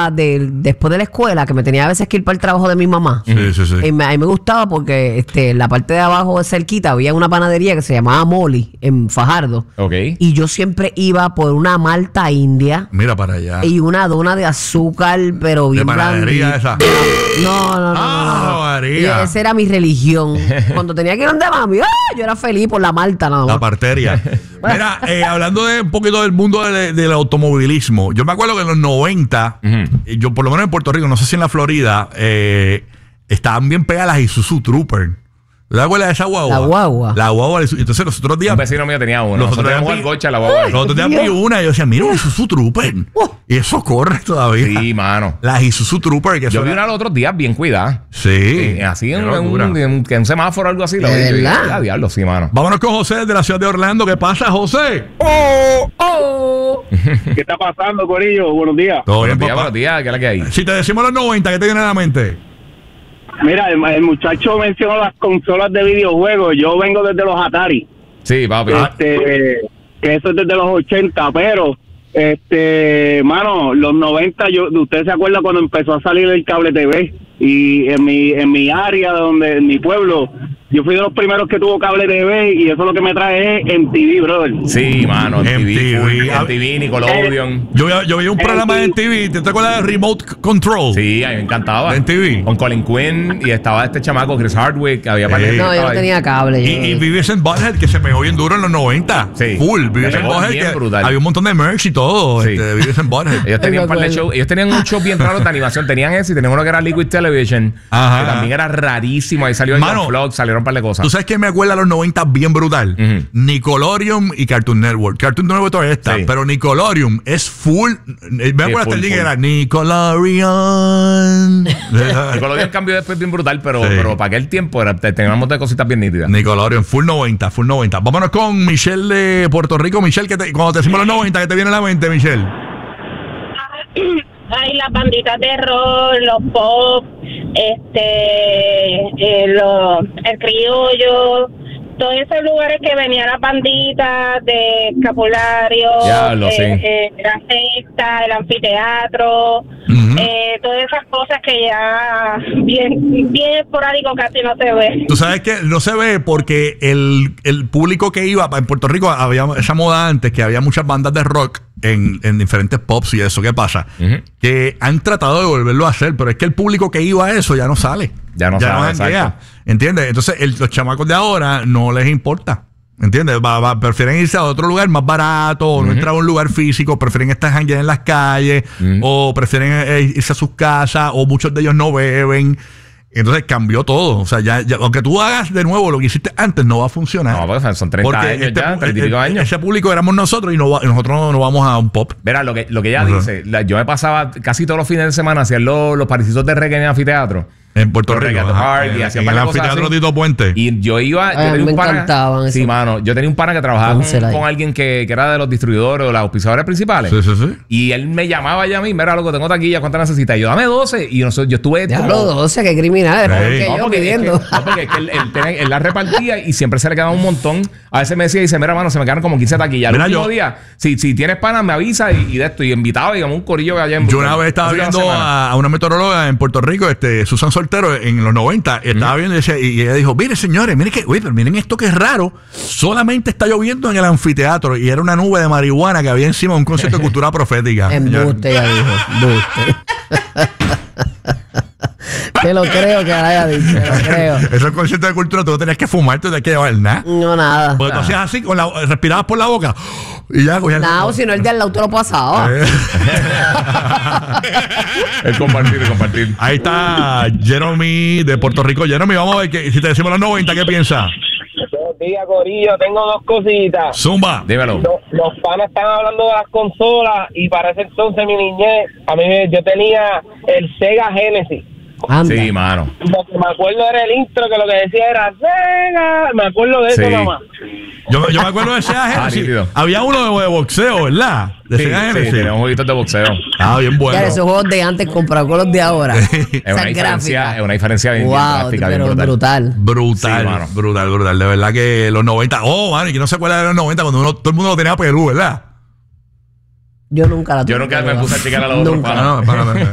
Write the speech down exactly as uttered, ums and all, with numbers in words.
iba de, después de la escuela, que me tenía a veces que ir para el trabajo de mi mamá. Sí, sí, sí. Y me, a mí me gustaba porque este, en la parte de abajo de cerquita había una panadería que se llamaba Molly en Fajardo. Ok. Y yo siempre iba por una malta india. Mira para allá. Y una dona de azúcar, pero bien ¿De panadería blandita. esa? No, no, no. Ah, no, no. María. Y esa era mi religión. Cuando tenía que ir donde mami, ¡ah! Yo era feliz por la malta nada más. La parteria. Mira, eh, hablando de un poquito del mundo de, del automovilismo, yo me acuerdo que en los noventa, uh-huh. yo por lo menos en Puerto Rico, no sé si en la Florida, eh, estaban bien pegadas las Isuzu Trooper. ¿Te acuerdas de esa guagua? La guagua. La guagua. Entonces los otros días... Un vecino mío tenía uno. Nosotros teníamos el gocha la guagua. Los otros días vi una y yo decía, mira, un Isuzu Trooper. Uh, y eso corre todavía. Sí, mano. Las Isuzu Trooper. Que yo vi era... una los otros días bien cuidada. Sí. Eh, así en un, en, un, en un semáforo o algo así. ¿De verdad? Ya, diablo, sí, mano. Vámonos con José de la ciudad de Orlando. ¿Qué pasa, José? ¡Oh! ¡Oh! ¿Qué está pasando, corillo? Buenos días. Todo buenos bien, días, buenos días. ¿Qué es la que hay? Si te decimos los noventa, ¿qué te viene a la mente? Mira, el, el muchacho mencionó las consolas de videojuegos. Yo vengo desde los Atari. Sí, papi. Este, que eso es desde los ochenta, pero, este, mano, los noventa, yo, ¿usted se acuerda cuando empezó a salir el cable T V? Y en mi, en mi área, donde, en mi pueblo, yo fui de los primeros que tuvo cable T V y eso lo que me trae es M T V, brother. Sí, mano, M T V, M T V, M T V, Nickelodeon. Yo, yo vi un programa de M T V, ¿te acuerdas de Remote Control? Sí, a mí me encantaba. De M T V. Con Colin Quinn y estaba este chamaco Chris Hardwick, que había Sí. No, yo no tenía cable. Y, y Beavis and Butthead, que se pegó bien duro en los noventa. Sí. Full. Beavis Se and pegó Butthead, bien que brutal. había un montón de merch y todo. Sí. Este, de Beavis and Butthead. Ellos tenían un par de shows. Ellos tenían un show bien raro de animación. Tenían ese y tenían uno que era Liquid Television. Ajá. Que también era rarísimo. Ahí salió el Mano, vlog, salieron un par de cosas. ¿Tú sabes que me acuerda a los noventa bien brutal? Uh-huh. Nickelodeon y Cartoon Network. Cartoon Network todavía está, sí. Pero Nickelodeon es full. Me acuerdo hasta el día que era Nickelodeon. Nickelodeon cambió después bien brutal, pero, Sí. pero para aquel tiempo era, teníamos de cositas bien nítidas. Nickelodeon, full noventa, full noventa. Vámonos con Michelle de Puerto Rico. Michelle, que te, cuando te decimos los noventa, ¿qué te viene a la mente, Michelle? Ay, las banditas de rock, los pop, este, eh, los, el criollo, todos esos lugares que venían las banditas de escapulario, Diablo, eh, sí. eh, la cesta, el anfiteatro, Uh-huh. eh, todas esas cosas que ya bien, bien esporádico casi no se ve. Tú sabes que no se ve porque el, el público que iba en Puerto Rico, había esa moda antes que había muchas bandas de rock en, en diferentes pops y eso. ¿Qué pasa? Uh-huh. Que han tratado de volverlo a hacer, pero es que el público que iba a eso ya no sale. Ya no sale, janguea, exacto. ¿entiendes? Entonces el, los chamacos de ahora no les importa. ¿Entiendes? Va, va, prefieren irse a otro lugar más barato, o uh-huh. no entrar a un lugar físico, prefieren estar jangueando en las calles, uh-huh. o prefieren eh, irse a sus casas, o muchos de ellos no beben. Entonces cambió todo. O sea, ya, ya aunque tú hagas de nuevo lo que hiciste antes, no va a funcionar. No, porque son treinta porque años este, ya, treinta y pico años. Ese público éramos nosotros y, no va, y nosotros no, no vamos a un pop. Verá, lo que, lo que ella uh-huh. dice, la, yo me pasaba casi todos los fines de semana a hacer los, los particitos de reggae en el anfiteatro. En Puerto Rico. Rico Park, y hacía en el anfiteatro Tito Puente. Y yo iba. Yo Ay, tenía me un pana, encantaban sí, eso. mano. Yo tenía un pana que trabajaba con, Cancela ahí. con alguien que, que era de los distribuidores o los auspiciadores principales. Sí, sí, sí. Y él me llamaba ya a mí. Mira, loco, tengo taquilla. ¿Cuánto necesitas? Y yo, dame doce. Y nosotros, yo estuve. Ya como- los doce, qué criminales. Sí. Porque No, yo porque es que, pidiendo. no, porque es que él, él tenía- él la repartía y siempre se le quedaba un montón. A veces me decía, dice, mira, mano, se me quedaron como quince taquillas. El Mira, último yo- día, si, si tienes pana, me avisa y, y de esto. Y invitaba, digamos, un corillo que allá en Yo una vez estaba Así cada viendo semana. a, a una meteoróloga en Puerto Rico, este, Susan Soltero, en los noventa, estaba viendo y, decía, y ella dijo, mire señores, miren que, uy, pero miren esto que es raro, solamente está lloviendo en el anfiteatro y era una nube de marihuana que había encima de un concierto de cultura profética. Embuste, ya dijo. Embuste. Te lo creo que la haya dicho, te lo creo. Esos conciertos de cultura tú no tenías que fumar, tú no tenías que llevar nada. No, nada. Porque tú hacías así, con la, respirabas por la boca y ya cogías. Nada, o si no, el de al lado te lo pasaba. Eh. El compartir, el compartir. Ahí está Jeremy de Puerto Rico. Jeremy, vamos a ver que, si te decimos los noventa, ¿qué piensas? Buenos días, Corillo. Tengo dos cositas. Zumba. Dímelo. Los, los panas están hablando de las consolas y para ese entonces mi niñez, a mí me- yo tenía el Sega Genesis. Anda. Sí, mano. Lo que me acuerdo era el intro que lo que decía era Sega. Me acuerdo de eso, Sí. mamá. Yo, yo me acuerdo de Sega Ah, Genesis. nítido. Había uno de, de boxeo, ¿verdad? De Sí, Sega sí, Genesis. tenía un jueguito de boxeo. Ah, bien bueno. Ya, esos juegos de antes comprados con los de ahora. Es una Esas diferencia, gráficas. es una diferencia bien, bien Wow, drástica, bien pero brutal. brutal. Brutal, Sí, mano. brutal, brutal. De verdad que los noventa. Oh, mano, y que no se acuerda de los noventa cuando uno, todo el mundo lo tenía pelú, ¿verdad? Yo nunca la tuve. Yo nunca me pero- puse a checar a los otros Nunca. panas. No, no, para, para, para.